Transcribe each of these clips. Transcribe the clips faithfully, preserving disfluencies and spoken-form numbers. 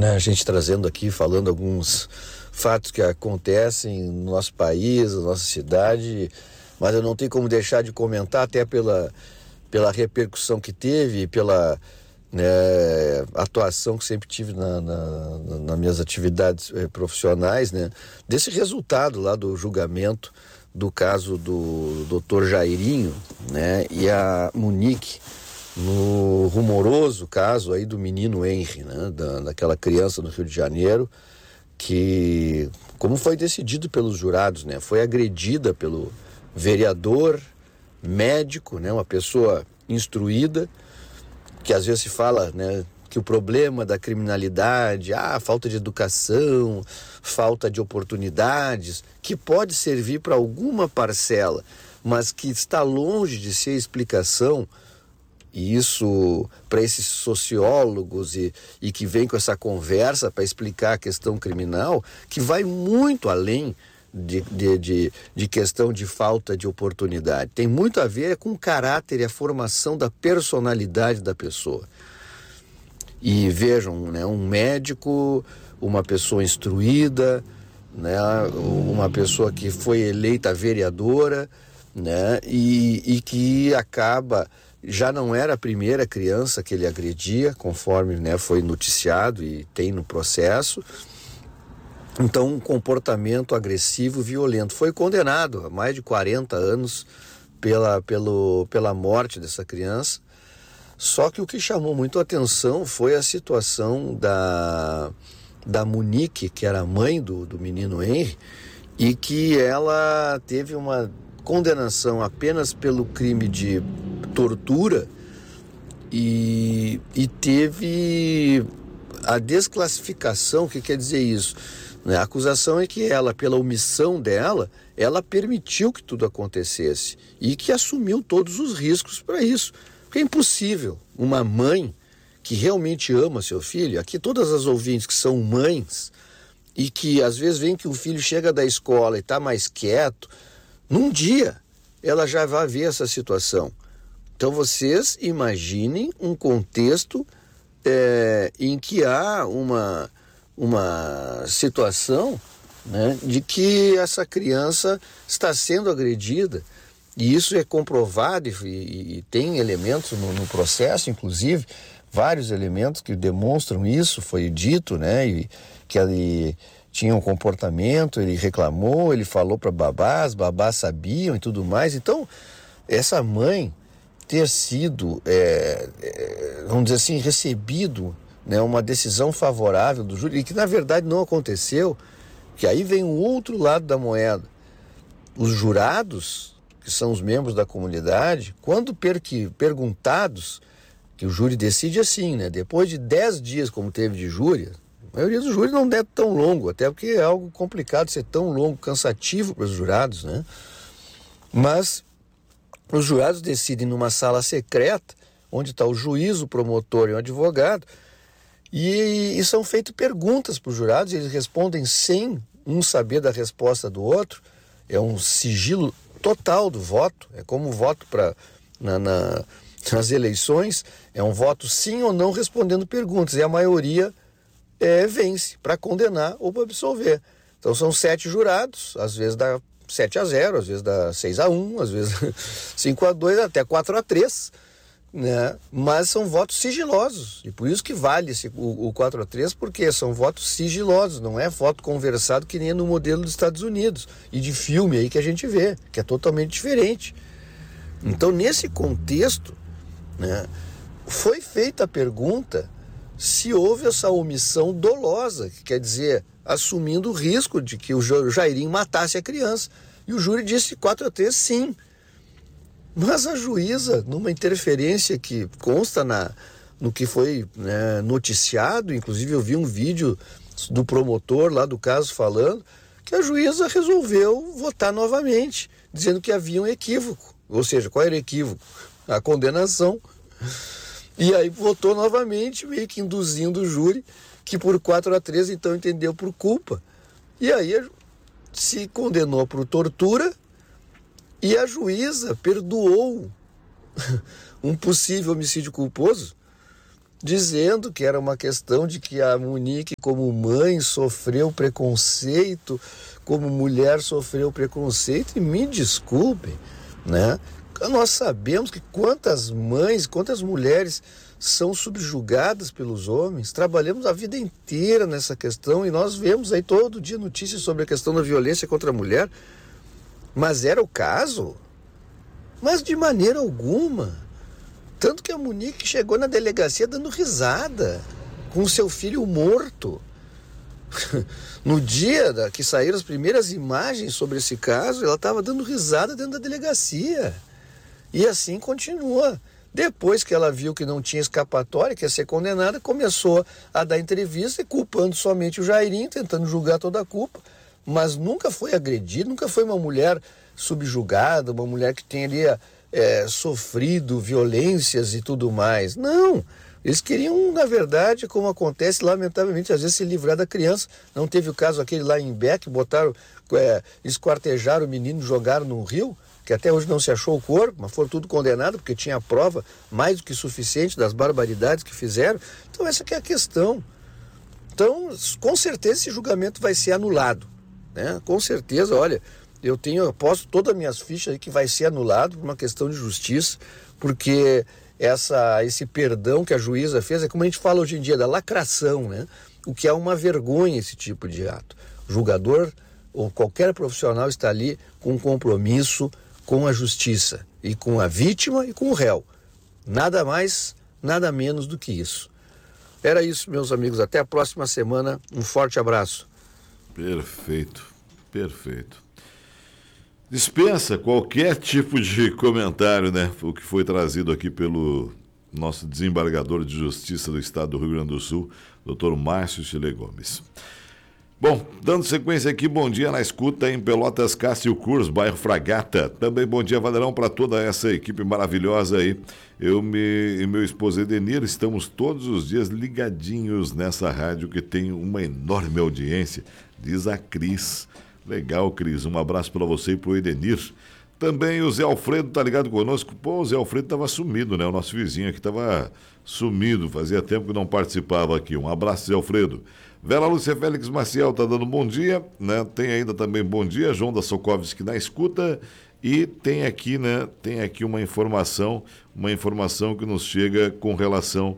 né, a gente trazendo aqui, falando alguns fatos que acontecem no nosso país, na nossa cidade, mas eu não tenho como deixar de comentar, até pela, pela repercussão que teve, pela né, atuação que sempre tive na, na, na, nas minhas atividades eh, profissionais, né, desse resultado lá do julgamento do caso do doutor Jairinho, né, e a Monique, no rumoroso caso aí do menino Henry, né, da, daquela criança no Rio de Janeiro, que, como foi decidido pelos jurados, né, foi agredida pelo vereador, médico, né, uma pessoa instruída, que às vezes se fala, né, que o problema da criminalidade, ah, falta de educação, falta de oportunidades, que pode servir para alguma parcela, mas que está longe de ser explicação, e isso para esses sociólogos e, e que vem com essa conversa para explicar a questão criminal, que vai muito além de, de, de, de questão de falta de oportunidade. Tem muito a ver com o caráter e a formação da personalidade da pessoa. E vejam, né, um médico, uma pessoa instruída, né, uma pessoa que foi eleita vereadora, né, e, e que acaba, já não era a primeira criança que ele agredia, conforme, né, foi noticiado e tem no processo. Então, um comportamento agressivo, violento. Foi condenado a mais de quarenta anos pela, pelo, pela morte dessa criança. Só que o que chamou muito a atenção foi a situação da, da Monique, que era a mãe do, do menino Henry, e que ela teve uma condenação apenas pelo crime de tortura e, e teve a desclassificação. O que quer dizer isso? A acusação é que ela, pela omissão dela, ela permitiu que tudo acontecesse e que assumiu todos os riscos para isso. Porque é impossível uma mãe que realmente ama seu filho, aqui todas as ouvintes que são mães e que às vezes veem que o filho chega da escola e está mais quieto, num dia ela já vai ver essa situação. Então vocês imaginem um contexto é, em que há uma, uma situação, né, de que essa criança está sendo agredida. E isso é comprovado e, e tem elementos no, no processo, inclusive, vários elementos que demonstram isso. Foi dito, né, e, que ele tinha um comportamento, ele reclamou, ele falou para babás, babás sabiam e tudo mais. Então, essa mãe ter sido, é, é, vamos dizer assim, recebido, né, uma decisão favorável do júri, e que na verdade não aconteceu, que aí vem o outro lado da moeda. Os jurados, que são os membros da comunidade, quando per que, perguntados, que o júri decide assim, né? Depois de dez dias, como teve de júri, a maioria dos júris não é tão longo, até porque é algo complicado ser tão longo, cansativo para os jurados, né? Mas os jurados decidem numa sala secreta, onde está o juiz, o promotor e o advogado, e, e são feitas perguntas para os jurados, e eles respondem sem um saber da resposta do outro. É um sigilo total do voto, é como o voto para na, na, nas eleições, é um voto sim ou não respondendo perguntas, e a maioria é, vence para condenar ou para absolver. Então são sete jurados, às vezes dá sete a zero, às vezes dá seis a um, às vezes cinco a dois, até quatro a três, né? Mas são votos sigilosos, e por isso que vale esse, o, o quatro a três, porque são votos sigilosos, não é voto conversado que nem no modelo dos Estados Unidos e de filme aí que a gente vê, que é totalmente diferente. Então, nesse contexto, né, foi feita a pergunta se houve essa omissão dolosa, que quer dizer, assumindo o risco de que o Jairinho matasse a criança, e o júri disse quatro a três sim. Mas a juíza, numa interferência que consta na, no que foi, né, noticiado, inclusive eu vi um vídeo do promotor lá do caso falando, que a juíza resolveu votar novamente, dizendo que havia um equívoco. Ou seja, qual era o equívoco? A condenação. E aí votou novamente, meio que induzindo o júri, que por quatro a três então entendeu por culpa. E aí se condenou por tortura, e a juíza perdoou um possível homicídio culposo, dizendo que era uma questão de que a Monique, como mãe, sofreu preconceito, como mulher sofreu preconceito, e me desculpem, né? Nós sabemos que quantas mães, quantas mulheres são subjugadas pelos homens. Trabalhamos a vida inteira nessa questão e nós vemos aí todo dia notícias sobre a questão da violência contra a mulher. Mas era o caso? Mas de maneira alguma. Tanto que a Monique chegou na delegacia dando risada, com seu filho morto. No dia da, que saíram as primeiras imagens sobre esse caso, ela estava dando risada dentro da delegacia. E assim continua. Depois que ela viu que não tinha escapatória, que ia ser condenada, começou a dar entrevista e culpando somente o Jairinho, tentando julgar toda a culpa. Mas nunca foi agredida, nunca foi uma mulher subjugada, uma mulher que tenha é, sofrido violências e tudo mais. Não, eles queriam, na verdade, como acontece, lamentavelmente, às vezes se livrar da criança. Não teve o caso aquele lá em Imbé, que botaram, é, esquartejaram o menino, jogaram no rio, que até hoje não se achou o corpo, mas foram tudo condenados, porque tinha prova mais do que suficiente das barbaridades que fizeram. Então essa que é a questão. Então, com certeza esse julgamento vai ser anulado, né? Com certeza, olha, eu tenho, eu posto todas as minhas fichas aí que vai ser anulado por uma questão de justiça, porque essa, esse perdão que a juíza fez é como a gente fala hoje em dia, da lacração, né? O que é uma vergonha esse tipo de ato. O julgador ou qualquer profissional está ali com um compromisso com a justiça, e com a vítima e com o réu. Nada mais, nada menos do que isso. Era isso, meus amigos. Até a próxima semana. Um forte abraço. Perfeito, perfeito. Dispensa qualquer tipo de comentário, né? O que foi trazido aqui pelo nosso desembargador de Justiça do Estado do Rio Grande do Sul, doutor Márcio Chile Gomes. Bom, dando sequência aqui, bom dia na escuta em Pelotas, Cássio Cruz, bairro Fragata. Também bom dia, Valerão, para toda essa equipe maravilhosa aí. Eu me, e meu esposo Edenir estamos todos os dias ligadinhos nessa rádio que tem uma enorme audiência, diz a Cris. Legal, Cris, um abraço para você e para o Edenir. Também o Zé Alfredo tá ligado conosco. Pô, o Zé Alfredo estava sumido, né? O nosso vizinho aqui estava sumido, fazia tempo que não participava aqui. Um abraço, Zé Alfredo. Vera Lúcia Félix Maciel está dando bom dia, né? Tem ainda também bom dia, João da Sokovski na escuta, e tem aqui, né? Tem aqui uma informação, uma informação que nos chega com relação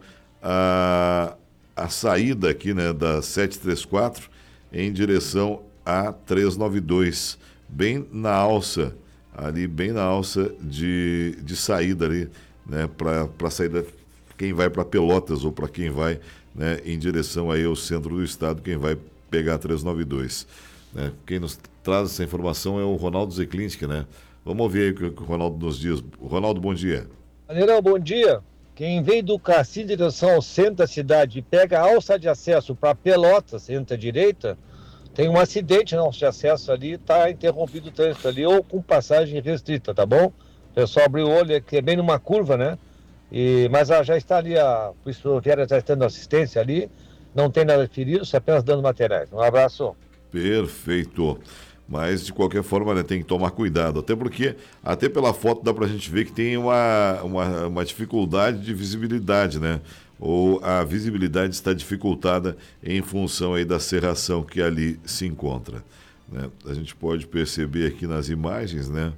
à a, a saída aqui, né, da sete três quatro em direção a trezentos e noventa e dois, bem na alça, ali bem na alça de, de saída ali, né? Para para saída, quem vai para Pelotas ou para quem vai, né, em direção aí ao centro do estado, quem vai pegar a trezentos e noventa e dois. Né? Quem nos traz essa informação é o Ronaldo Zeklinski, né? Vamos ouvir aí o que o Ronaldo nos diz. Ronaldo, bom dia. Valerão, bom dia. Quem vem do Cassim em direção ao centro da cidade e pega a alça de acesso para Pelotas, entra à direita, tem um acidente na alça de acesso ali, está interrompido o trânsito ali, ou com passagem restrita, tá bom? O pessoal abriu o olho, é que é bem numa curva, né? E, mas ah, já está ali, a Polícia Rodoviária já está dando assistência ali, não tem nada ferido, só apenas dando materiais. Um abraço. Perfeito. Mas, de qualquer forma, né, tem que tomar cuidado, até porque, até pela foto dá pra gente ver que tem uma, uma, uma dificuldade de visibilidade, né? Ou a visibilidade está dificultada em função aí da serração que ali se encontra, né? A gente pode perceber aqui nas imagens, né?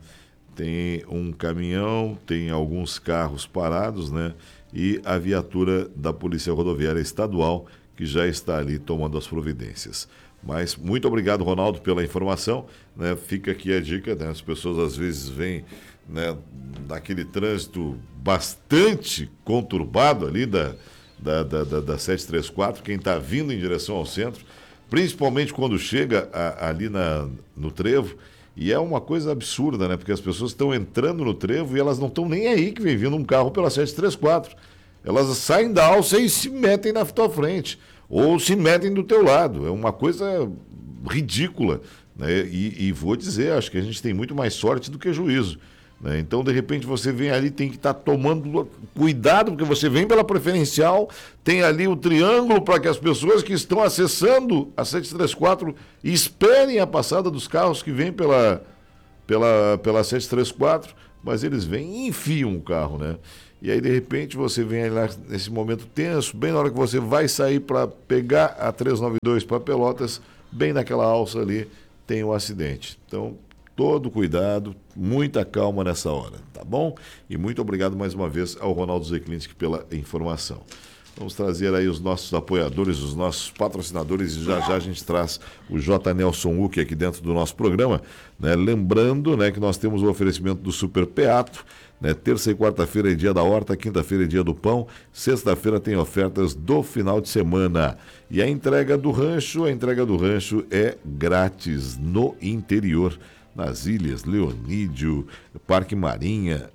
Tem um caminhão, tem alguns carros parados, né? E a viatura da Polícia Rodoviária Estadual que já está ali tomando as providências. Mas muito obrigado, Ronaldo, pela informação, né? Fica aqui a dica, né? As pessoas às vezes vêm, né, naquele trânsito bastante conturbado ali da, da, da, da, da sete três quatro, quem está vindo em direção ao centro, principalmente quando chega a, ali na, no trevo. E é uma coisa absurda, né? Porque as pessoas estão entrando no trevo e elas não estão nem aí que vem vindo um carro pela sete três quatro. Elas saem da alça e se metem na tua frente. Ou se metem do teu lado. É uma coisa ridícula, né? E, e vou dizer, acho que a gente tem muito mais sorte do que juízo, né? Então, de repente, você vem ali, tem que estar tá tomando cuidado, porque você vem pela preferencial, tem ali o triângulo para que as pessoas que estão acessando a sete três quatro esperem a passada dos carros que vêm pela, pela, pela sete três quatro, mas eles vêm e enfiam o carro, né? e aí de repente você vem lá nesse momento tenso, bem na hora que você vai sair para pegar a trezentos e noventa e dois para Pelotas, bem naquela alça ali tem um acidente. Então, todo cuidado, muita calma nessa hora, tá bom? E muito obrigado mais uma vez ao Ronaldo Zeklinski pela informação. Vamos trazer aí os nossos apoiadores, os nossos patrocinadores, e já já a gente traz o J. Nelson Uck aqui dentro do nosso programa, né? Lembrando, né, que nós temos o oferecimento do Super Peato, né? Terça e quarta-feira é dia da horta, quinta-feira é dia do pão, sexta-feira tem ofertas do final de semana. E a entrega do rancho, a entrega do rancho é grátis no interior, nas ilhas Leonídio, Parque Marinha,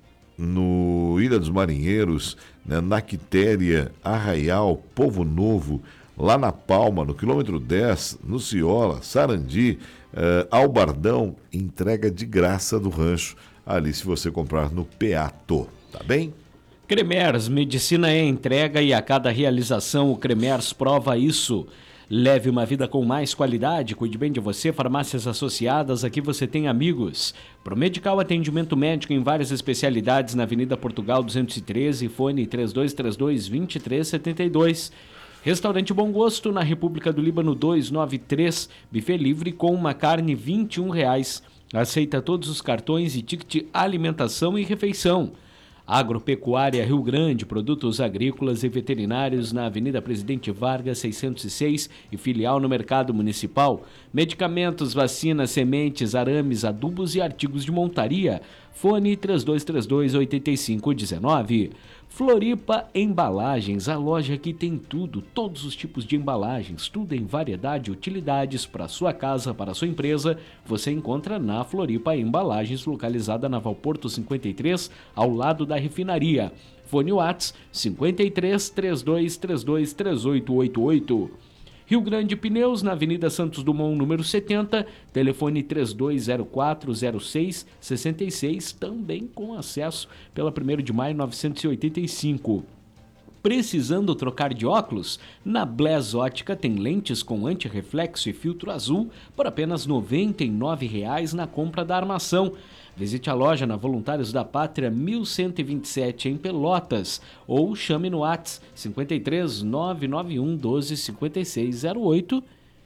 no Ilha dos Marinheiros, né, na Quitéria, Arraial, Povo Novo, lá na Palma, no quilômetro dez, no Ciola, Sarandi, eh, Albardão, entrega de graça do rancho, ali se você comprar no Peato, tá bem? Cremers, medicina é entrega e a cada realização o Cremers prova isso. Leve uma vida com mais qualidade, cuide bem de você, farmácias associadas, aqui você tem amigos. Promedical, atendimento médico em várias especialidades na Avenida Portugal duzentos e treze, fone três dois três dois, dois três sete dois. Restaurante Bom Gosto, na República do Líbano duzentos e noventa e três, buffet livre com uma carne vinte e um reais. Aceita todos os cartões e ticket alimentação e refeição. Agropecuária Rio Grande, produtos agrícolas e veterinários na Avenida Presidente Vargas, seiscentos e seis e filial no Mercado Municipal. Medicamentos, vacinas, sementes, arames, adubos e artigos de montaria. Fone três dois três dois, oito cinco um nove. Floripa Embalagens, a loja que tem tudo, todos os tipos de embalagens, tudo em variedade e utilidades para sua casa, para sua empresa. Você encontra na Floripa Embalagens, localizada na Valporto cinquenta e três, ao lado da refinaria. Fone WhatsApp cinquenta e três, trinta e dois, trinta e dois, trinta e oito oitenta e oito. Rio Grande Pneus, na Avenida Santos Dumont, número setenta, telefone três dois zero quatro, zero seis seis seis, também com acesso pela primeiro de maio novecentos e oitenta e cinco. Precisando trocar de óculos? Na Bless Ótica tem lentes com antirreflexo e filtro azul por apenas noventa e nove reais na compra da armação. Visite a loja na Voluntários da Pátria mil cento e vinte e sete em Pelotas ou chame no WhatsApp cinquenta e três, nove nove um, doze, cinquenta e seis zero oito.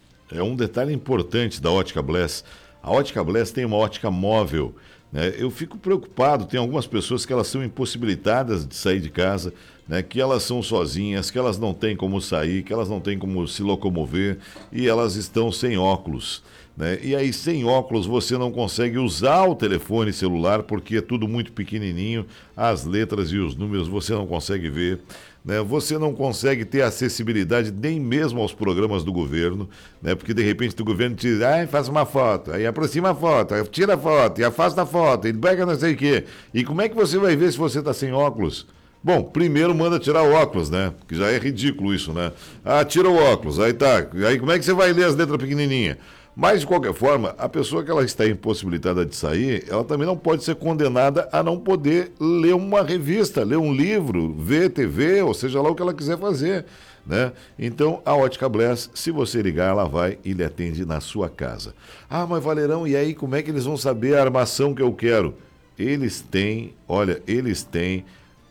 É um detalhe importante da Ótica Bless. A Ótica Bless tem uma ótica móvel, né? Eu fico preocupado, tem algumas pessoas que elas são impossibilitadas de sair de casa, né? Que elas são sozinhas, que elas não têm como sair, que elas não têm como se locomover e elas estão sem óculos. Né? E aí, sem óculos, você não consegue usar o telefone celular porque é tudo muito pequenininho, as letras e os números você não consegue ver, né? Você não consegue ter acessibilidade nem mesmo aos programas do governo, né? Porque de repente o governo te diz, ah, faz uma foto, aí aproxima a foto, aí tira a foto, e afasta a foto, e pega não sei o quê. E como é que você vai ver se você está sem óculos? Bom, primeiro manda tirar o óculos, né? Que já é ridículo isso, né? Ah, tira o óculos, aí tá. Aí como é que você vai ler as letras pequenininhas? Mas, de qualquer forma, a pessoa que ela está impossibilitada de sair, ela também não pode ser condenada a não poder ler uma revista, ler um livro, ver T V, ou seja lá o que ela quiser fazer, né? Então, a Ótica Bless, se você ligar, ela vai e lhe atende na sua casa. Ah, mas Valerão, e aí como é que eles vão saber a armação que eu quero? Eles têm, olha, eles têm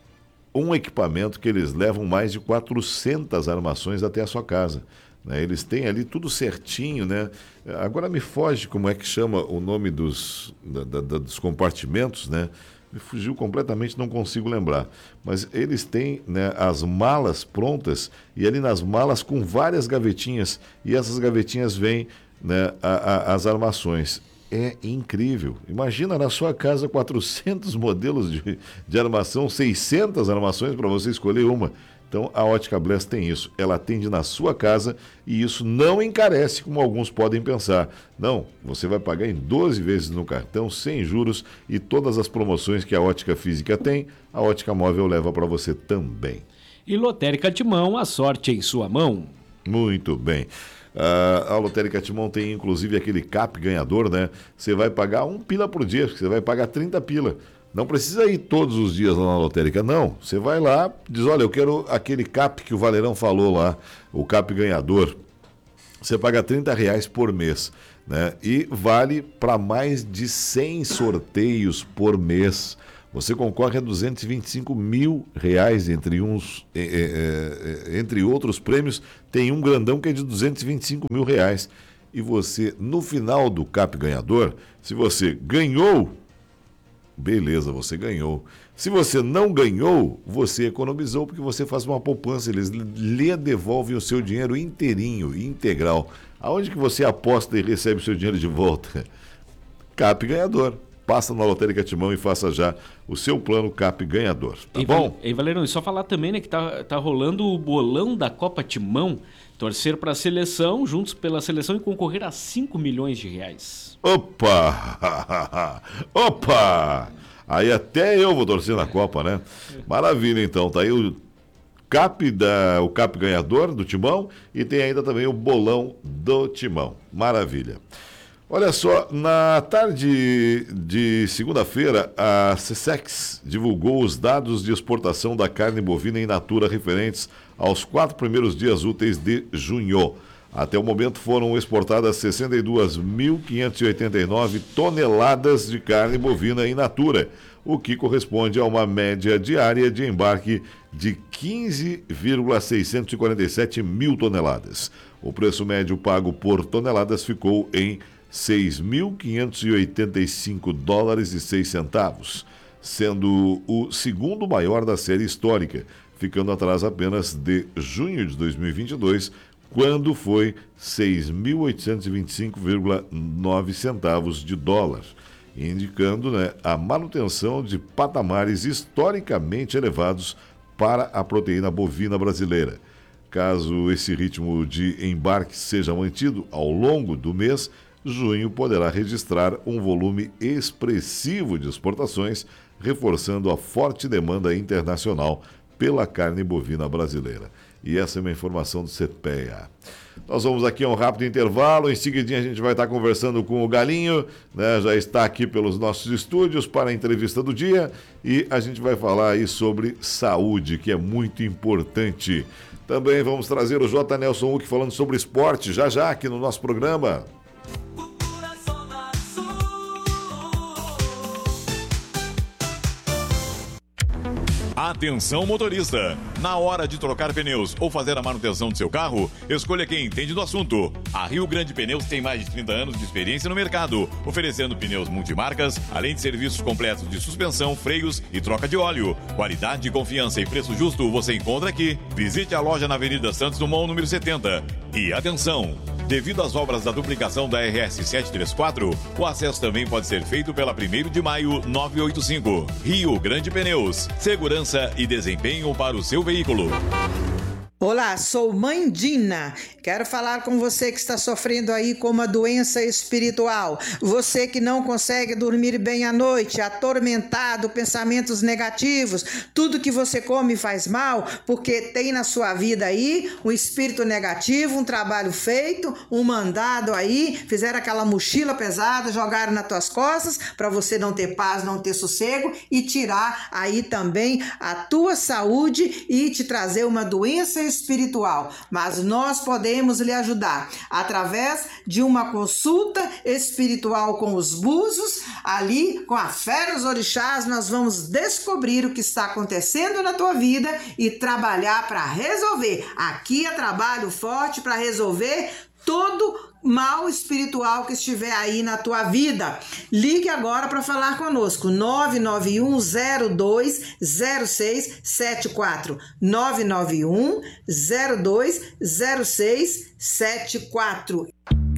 um equipamento que eles levam mais de quatrocentas armações até a sua casa. Eles têm ali tudo certinho, né? Agora me foge como é que chama o nome dos, da, da, dos compartimentos, né? Me fugiu completamente, não consigo lembrar. Mas eles têm, né, as malas prontas e ali nas malas com várias gavetinhas e essas gavetinhas vêm, né, a, a, as armações. É incrível. Imagina na sua casa quatrocentos modelos de, de armação, seiscentas armações para você escolher uma. Então, a Ótica Bless tem isso. Ela atende na sua casa e isso não encarece, como alguns podem pensar. Não, você vai pagar em doze vezes no cartão, sem juros, e todas as promoções que a Ótica Física tem, a Ótica Móvel leva para você também. E Lotérica Timão, a sorte em sua mão. Muito bem. Uh, a Lotérica Timão tem inclusive aquele C A P ganhador, né? Você vai pagar um pila por dia, você vai pagar trinta pila. Não precisa ir todos os dias lá na lotérica, não. Você vai lá, diz, olha, eu quero aquele C A P que o Valerão falou lá, o C A P ganhador. Você paga trinta reais por mês, né? E vale para mais de cem sorteios por mês. você concorre a duzentos e vinte e cinco mil reais, entre, uns, é, é, é, entre outros prêmios. Tem um grandão que é de duzentos e vinte e cinco mil reais. E você, no final do Cap Ganhador, se você ganhou, beleza, você ganhou. Se você não ganhou, você economizou, porque você faz uma poupança, eles lhe devolvem o seu dinheiro inteirinho, integral. Aonde que você aposta e recebe o seu dinheiro de volta? Cap Ganhador. Passa na Lotérica Timão e faça já o seu plano Cap Ganhador. Tá e, bom? E Valerão, e só falar também, né, que tá, tá rolando o bolão da Copa Timão. Torcer para a seleção, juntos pela seleção, e concorrer a cinco milhões de reais. Opa! Opa! Aí até eu vou torcer na Copa, né? Maravilha, então. Tá aí o Cap, da, o Cap Ganhador do Timão e tem ainda também o bolão do Timão. Maravilha. Olha só, na tarde de segunda-feira, a Secex divulgou os dados de exportação da carne bovina in natura referentes aos quatro primeiros dias úteis de junho. Até o momento foram exportadas sessenta e duas mil quinhentas e oitenta e nove toneladas de carne bovina in natura, o que corresponde a uma média diária de embarque de quinze vírgula seiscentos e quarenta e sete mil toneladas. O preço médio pago por toneladas ficou em seis mil quinhentos e oitenta e cinco dólares e seis centavos, sendo o segundo maior da série histórica, ficando atrás apenas de junho de dois mil e vinte e dois, quando foi seis mil oitocentos e vinte e cinco vírgula nove centavos de dólar, indicando, né, a manutenção de patamares historicamente elevados para a proteína bovina brasileira. Caso esse ritmo de embarque seja mantido ao longo do mês, junho poderá registrar um volume expressivo de exportações, reforçando a forte demanda internacional pela carne bovina brasileira. E essa é uma informação do CEPEA. Nós vamos aqui a um rápido intervalo, em seguidinho a gente vai estar conversando com o Galinho, né? Já está aqui pelos nossos estúdios para a entrevista do dia e a gente vai falar aí sobre saúde, que é muito importante. Também vamos trazer o J. Nelson Huck falando sobre esporte, já já aqui no nosso programa. Atenção motorista, na hora de trocar pneus ou fazer a manutenção do seu carro, escolha quem entende do assunto. A Rio Grande Pneus tem mais de trinta anos de experiência no mercado, oferecendo pneus multimarcas, além de serviços completos de suspensão, freios e troca de óleo. Qualidade, confiança e preço justo você encontra aqui. Visite a loja na Avenida Santos Dumont, número setenta. E atenção! Devido às obras da duplicação da R S setecentos e trinta e quatro, o acesso também pode ser feito pela primeiro de maio novecentos e oitenta e cinco. Rio Grande Pneus. Segurança e desempenho para o seu veículo. Olá, sou Mãe Dina. Quero falar com você que está sofrendo aí com uma doença espiritual. Você que não consegue dormir bem à noite, atormentado, pensamentos negativos, tudo que você come faz mal, porque tem na sua vida aí um espírito negativo, um trabalho feito, um mandado aí, fizeram aquela mochila pesada, jogaram nas tuas costas para você não ter paz, não ter sossego e tirar aí também a tua saúde e te trazer uma doença espiritual, mas nós podemos lhe ajudar através de uma consulta espiritual com os búzios, ali com a fé dos orixás. Nós vamos descobrir o que está acontecendo na tua vida e trabalhar para resolver. Aqui é trabalho forte para resolver todo mal espiritual que estiver aí na tua vida. Ligue agora para falar conosco, nove nove um zero dois zero seis sete quatro, nove nove um zero dois zero seis sete quatro.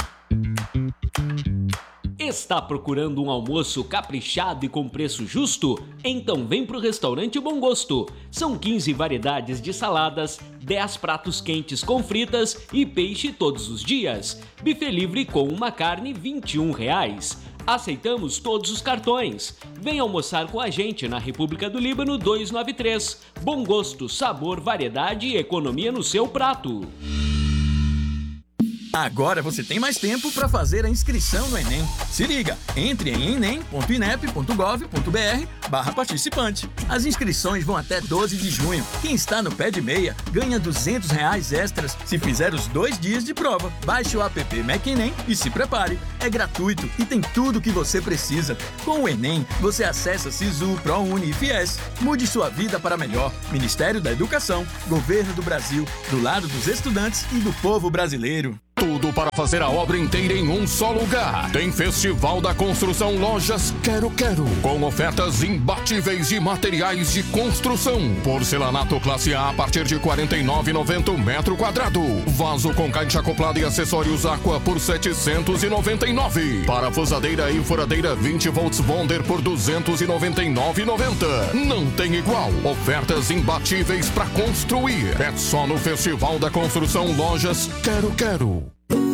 Está procurando um almoço caprichado e com preço justo? Então vem pro restaurante Bom Gosto. São quinze variedades de saladas, dez pratos quentes com fritas e peixe todos os dias. Buffet livre com uma carne, vinte e um reais. Aceitamos todos os cartões. Venha almoçar com a gente na República do Líbano duzentos e noventa e três. Bom Gosto, sabor, variedade e economia no seu prato. Agora você tem mais tempo para fazer a inscrição no Enem. Se liga, entre em enem ponto inep ponto gov ponto br barra participante. As inscrições vão até doze de junho. Quem está no pé de meia ganha duzentos reais extras se fizer os dois dias de prova. Baixe o app Mac Enem e se prepare. É gratuito e tem tudo o que você precisa. Com o Enem, você acessa Sisu, ProUni e Fies. Mude sua vida para melhor. Ministério da Educação, Governo do Brasil, do lado dos estudantes e do povo brasileiro. Tudo para fazer a obra inteira em um só lugar. Tem Festival da Construção Lojas Quero Quero, com ofertas imbatíveis de materiais de construção. Porcelanato classe A a partir de quarenta e nove reais e noventa centavos o metro quadrado. Vaso com caixa acoplada e acessórios Aqua por setecentos e noventa e nove reais. Parafusadeira e furadeira vinte volts Bonder por duzentos e noventa e nove reais e noventa centavos. Não tem igual. Ofertas imbatíveis para construir. É só no Festival da Construção Lojas Quero Quero.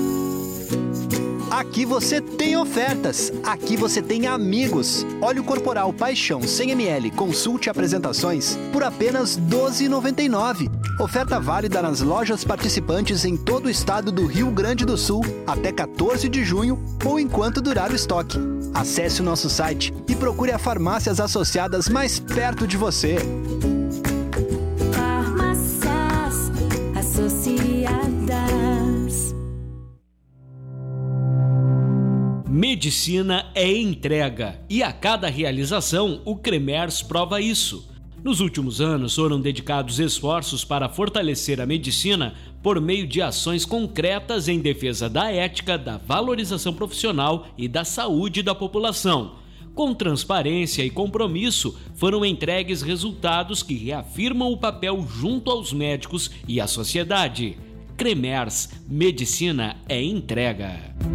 Aqui você tem ofertas, aqui você tem amigos. Óleo corporal Paixão cem mililitros, consulte apresentações por apenas doze reais e noventa e nove centavos. Oferta válida nas lojas participantes em todo o estado do Rio Grande do Sul até quatorze de junho ou enquanto durar o estoque. Acesse o nosso site e procure as farmácias associadas mais perto de você. Farmácias Associadas. Medicina é entrega e a cada realização o Cremers prova isso. Nos últimos anos foram dedicados esforços para fortalecer a medicina por meio de ações concretas em defesa da ética, da valorização profissional e da saúde da população. Com transparência e compromisso, foram entregues resultados que reafirmam o papel junto aos médicos e à sociedade. Cremers, medicina é entrega.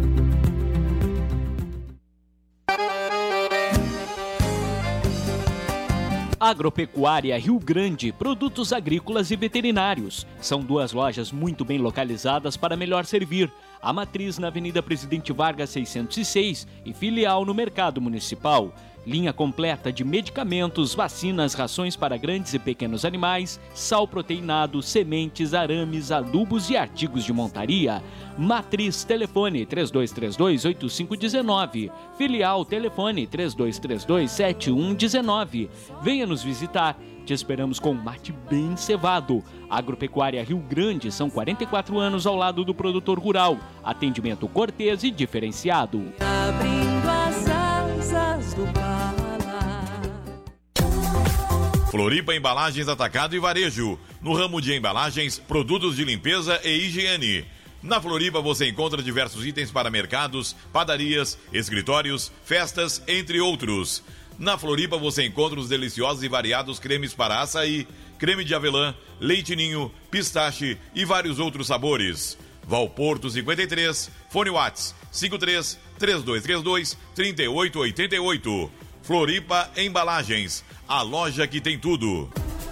Agropecuária Rio Grande, produtos agrícolas e veterinários. São duas lojas muito bem localizadas para melhor servir. A matriz na Avenida Presidente Vargas seiscentos e seis e filial no Mercado Municipal. Linha completa de medicamentos, vacinas, rações para grandes e pequenos animais, sal proteinado, sementes, arames, adubos e artigos de montaria. Matriz, telefone três dois três dois, oito cinco um nove. Filial, telefone três dois três dois, sete um um nove. Venha nos visitar. Te esperamos com mate bem cevado. Agropecuária Rio Grande, são quarenta e quatro anos ao lado do produtor rural. Atendimento cortês e diferenciado. Abrindo as asas do Floripa Embalagens Atacado e Varejo. No ramo de embalagens, produtos de limpeza e higiene. Na Floripa você encontra diversos itens para mercados, padarias, escritórios, festas, entre outros. Na Floripa você encontra os deliciosos e variados cremes para açaí, creme de avelã, leite ninho, pistache e vários outros sabores. Valporto cinquenta e três, fone Whats cinco três três dois três dois, três oito oito oito. Floripa Embalagens, a loja que tem tudo.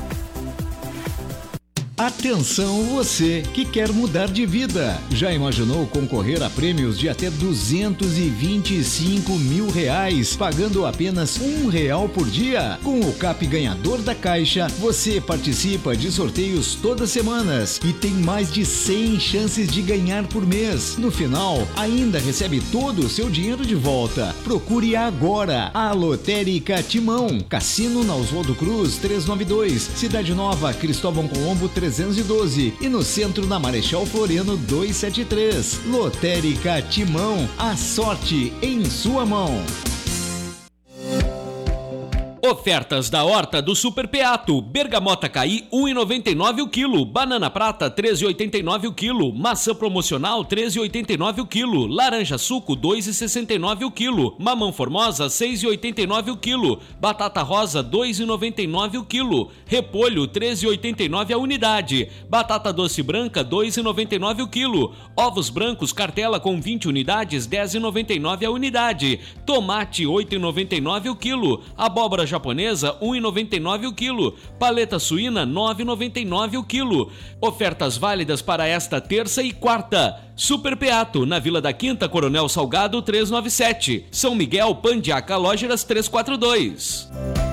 Atenção você que quer mudar de vida. Já imaginou concorrer a prêmios de até duzentos e vinte e cinco mil reais, pagando apenas um real por dia? Com o C A P Ganhador da Caixa, você participa de sorteios todas as semanas e tem mais de cem chances de ganhar por mês. No final, ainda recebe todo o seu dinheiro de volta. Procure agora a Lotérica Timão. Cassino na Oswaldo Cruz trezentos e noventa e dois, Cidade Nova, Cristóvão Colombo trezentos e doze e no centro na Marechal Floriano duzentos e setenta e três. Lotérica Timão, a sorte em sua mão. Ofertas da Horta do Super Peato. Bergamota Caí, um real e noventa e nove centavos o quilo. Banana Prata, treze reais e oitenta e nove centavos o quilo. Maçã promocional, treze reais e oitenta e nove centavos o quilo. Laranja suco, dois reais e sessenta e nove centavos o quilo. Mamão formosa, seis reais e oitenta e nove centavos o quilo. Batata rosa, dois reais e noventa e nove centavos o quilo. Repolho, treze reais e oitenta e nove centavos a unidade. Batata doce branca, dois reais e noventa e nove centavos o quilo. Ovos brancos, cartela com vinte unidades, dez reais e noventa e nove centavos a unidade. Tomate, oito reais e noventa e nove centavos o quilo. Abóbora japonesa, um real e noventa e nove centavos o quilo. Paleta suína, nove reais e noventa e nove centavos o quilo. Ofertas válidas para esta terça e quarta. Super Peato, na Vila da Quinta, Coronel Salgado, trezentos e noventa e sete. São Miguel, Pandiaca, Lógeras, trezentos e quarenta e dois.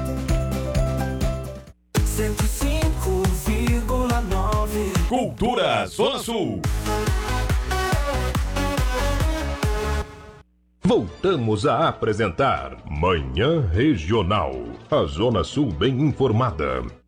cento e cinco vírgula nove. Cultura Zona Sul. Voltamos a apresentar Manhã Regional. A Zona Sul bem informada.